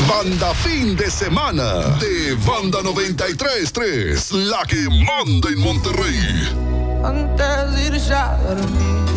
Banda Fin de Semana de Banda 93.3, la que manda en Monterrey. Antes de irse a dormir.